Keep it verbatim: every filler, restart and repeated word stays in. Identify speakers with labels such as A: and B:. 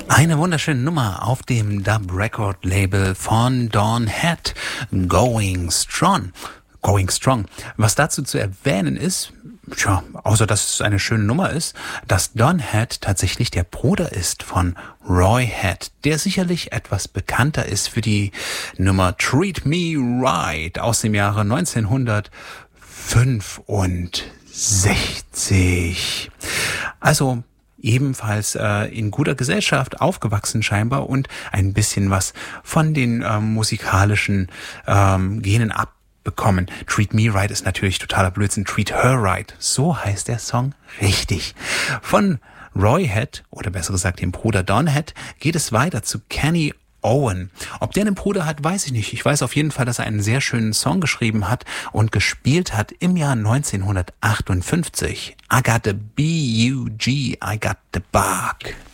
A: Eine wunderschöne Nummer auf dem Dub Record Label von Don Head, Going Strong. Going Strong. Was dazu zu erwähnen ist, tja, außer dass es eine schöne Nummer ist, dass Don Head tatsächlich der Bruder ist von Roy Head, der sicherlich etwas bekannter ist für die Nummer Treat Me Right aus dem Jahre neunzehnhundertfünfundsechzig. Also ebenfalls äh, in guter Gesellschaft aufgewachsen scheinbar und ein bisschen was von den ähm, musikalischen ähm, Genen abbekommen. Treat Me Right ist natürlich totaler Blödsinn. Treat Her Right, so heißt der Song richtig. Von Roy Head, oder besser gesagt dem Bruder Don Head, geht es weiter zu Kenny Owen. Ob der einen Bruder hat, weiß ich nicht. Ich weiß auf jeden Fall, dass er einen sehr schönen Song geschrieben hat und gespielt hat im Jahr neunzehnhundertachtundfünfzig. I got the B U G, I got the bug.